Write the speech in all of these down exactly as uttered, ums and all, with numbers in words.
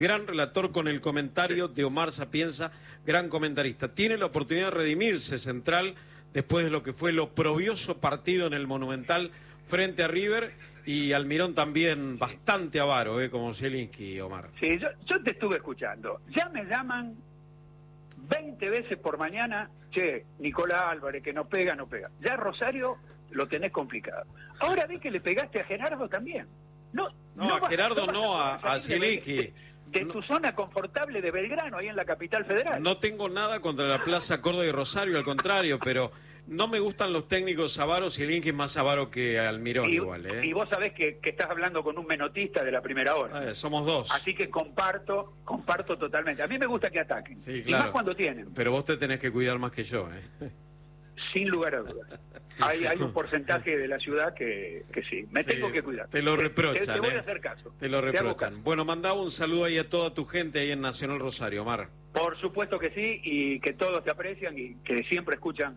Gran relator con el comentario de Omar Sapienza, gran comentarista. Tiene la oportunidad de redimirse Central después de lo que fue el oprobioso partido en el Monumental frente a River, y Almirón también bastante avaro, ¿eh? Como Zielinski, Omar. Sí, yo, yo te estuve escuchando. Ya me llaman veinte veces por mañana, che, Nicolás Álvarez, que no pega, no pega. Ya Rosario lo tenés complicado. Ahora vi que le pegaste a Gerardo también. No, no, no a Gerardo no, no, a, a Zielinski. De, de tu zona confortable de Belgrano, ahí en la capital federal. No tengo nada contra la Plaza Córdoba y Rosario, al contrario, pero no me gustan los técnicos avaros. Zielinski es más avaro que Almirón y, igual, ¿eh? Y vos sabés que, que estás hablando con un menotista de la primera hora. Eh, somos dos. Así que comparto, comparto totalmente. A mí me gusta que ataquen. Sí, claro. Y más cuando tienen. Pero vos te tenés que cuidar más que yo, ¿eh? Sin lugar a dudas. Hay, hay un porcentaje de la ciudad que, que sí, me sí, tengo que cuidar. Te lo reprochan. Te, te voy eh. a hacer caso. Te lo reprochan. Bueno, mandá un saludo ahí a toda tu gente ahí en Nacional Rosario, Omar. Por supuesto que sí, y que todos te aprecian y que siempre escuchan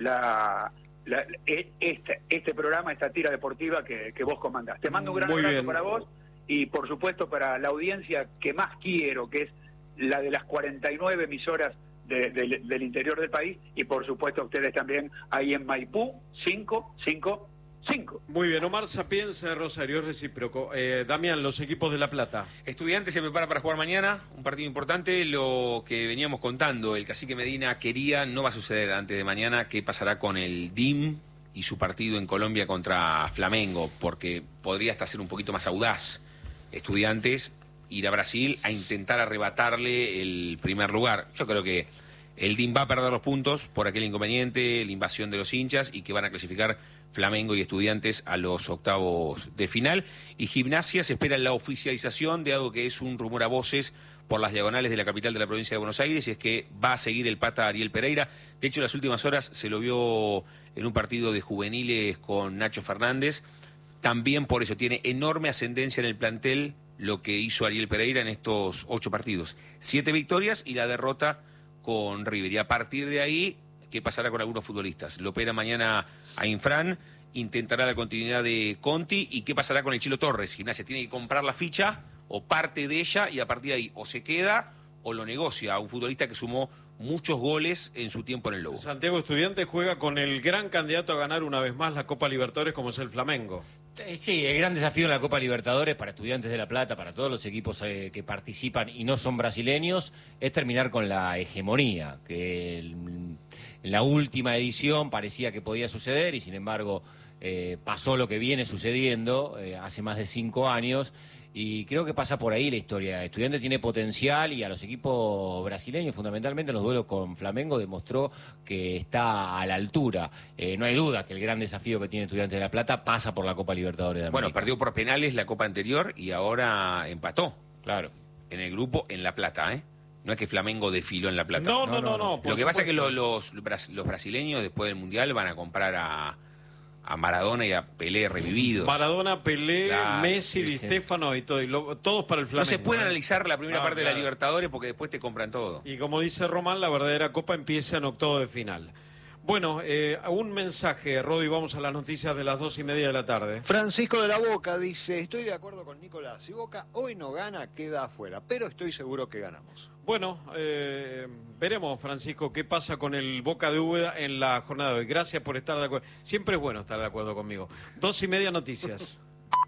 la, la este, este programa, esta tira deportiva que, que vos comandás. Te mando un gran Muy abrazo bien. para vos y por supuesto para la audiencia que más quiero, que es la de las cuarenta y nueve emisoras De, de, del interior del país, y por supuesto ustedes también ahí en Maipú cinco cinco cinco. Muy bien, Omar Sapienza de Rosario, es recíproco. Eh, Damián, los equipos de La Plata. Estudiantes se prepara para jugar mañana, un partido importante. Lo que veníamos contando, el cacique Medina quería, no va a suceder antes de mañana. ¿Qué pasará con el D I M y su partido en Colombia contra Flamengo? Porque podría hasta ser un poquito más audaz Estudiantes ir a Brasil a intentar arrebatarle el primer lugar. Yo creo que el D I M va a perder los puntos por aquel inconveniente, la invasión de los hinchas, y que van a clasificar Flamengo y Estudiantes a los octavos de final. Y Gimnasia se espera la oficialización de algo que es un rumor a voces por las diagonales de la capital de la provincia de Buenos Aires, y es que va a seguir el pata Ariel Pereira. De hecho, en las últimas horas se lo vio en un partido de juveniles con Nacho Fernández. También por eso tiene enorme ascendencia en el plantel lo que hizo Ariel Pereira en estos ocho partidos. Siete victorias y la derrota con River. Y a partir de ahí, ¿qué pasará con algunos futbolistas? Lo opera mañana a Infran, intentará la continuidad de Conti. ¿Y qué pasará con el Chilo Torres? Gimnasia tiene que comprar la ficha o parte de ella, y a partir de ahí o se queda o lo negocia a un futbolista que sumó muchos goles en su tiempo en el Lobo. Santiago Estudiantes juega con el gran candidato a ganar una vez más la Copa Libertadores, como es el Flamengo. Sí, el gran desafío en la Copa Libertadores para Estudiantes de La Plata, para todos los equipos eh, que participan y no son brasileños, es terminar con la hegemonía, que el, en la última edición parecía que podía suceder y sin embargo eh, pasó lo que viene sucediendo eh, hace más de cinco años. Y creo que pasa por ahí la historia. Estudiantes tiene potencial y a los equipos brasileños, fundamentalmente en los duelos con Flamengo, demostró que está a la altura. Eh, no hay duda que el gran desafío que tiene Estudiantes de La Plata pasa por la Copa Libertadores de América. Bueno, perdió por penales la Copa anterior y ahora empató. Claro. En el grupo en La Plata, ¿eh? No es que Flamengo desfiló en La Plata. No, no, no. no, no, no Lo que pasa es que los, los, los brasileños después del Mundial van a comprar a... a Maradona y a Pelé revividos. Maradona, Pelé, claro, Messi, sí, Di sí. Stefano y todo, y lo, todos para el Flamengo. No se puede ¿eh? analizar la primera no, parte claro. de la Libertadores porque después te compran todo. Y como dice Román, la verdadera Copa empieza en octavo de final. Bueno, eh, un mensaje, Rodi, vamos a las noticias de las dos y media de la tarde. Francisco de la Boca dice, estoy de acuerdo con Nicolás, si Boca hoy no gana, queda afuera, pero estoy seguro que ganamos. Bueno, eh, veremos, Francisco, qué pasa con el Boca de Úbeda en la jornada de hoy. Gracias por estar de acuerdo. Siempre es bueno estar de acuerdo conmigo. Dos y media noticias.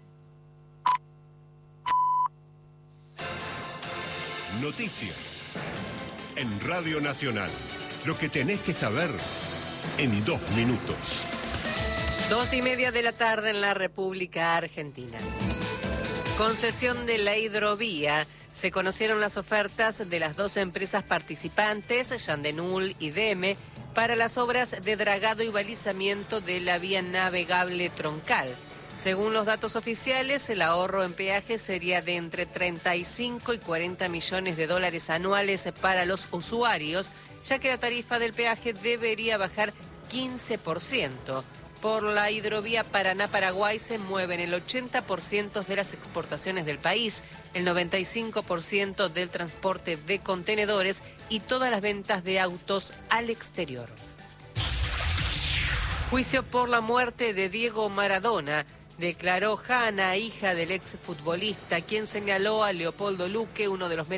Noticias en Radio Nacional. Lo que tenés que saber en dos minutos. Dos y media de la tarde en la República Argentina. Concesión de la hidrovía. Se conocieron las ofertas de las dos empresas participantes, Yandenul y Deme, para las obras de dragado y balizamiento de la vía navegable troncal. Según los datos oficiales, el ahorro en peaje sería de entre treinta y cinco y cuarenta millones de dólares anuales para los usuarios, ya que la tarifa del peaje debería bajar quince por ciento. Por la hidrovía Paraná-Paraguay se mueven el ochenta por ciento de las exportaciones del país, el noventa y cinco por ciento del transporte de contenedores y todas las ventas de autos al exterior. Juicio por la muerte de Diego Maradona. declaró Hanna, hija del exfutbolista, quien señaló a Leopoldo Luque, uno de los